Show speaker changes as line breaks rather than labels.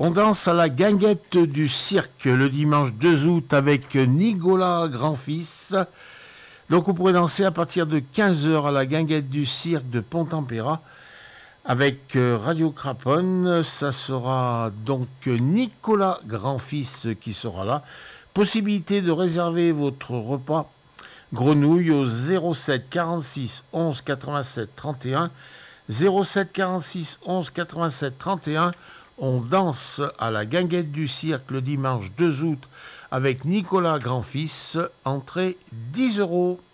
On danse à la guinguette du cirque le dimanche 2 août avec Nicolas Grandfils. Donc vous pourrez danser à partir de 15h à la guinguette du cirque de Pont-en-Péra avec Radio Craponne. Ça sera donc Nicolas Grandfils qui sera là. Possibilité de réserver votre repas grenouille au 07 46 11 87 31. 07 46 11 87 31. On danse à la guinguette du cirque le dimanche 2 août avec Nicolas Grandfils. Entrée 10 €.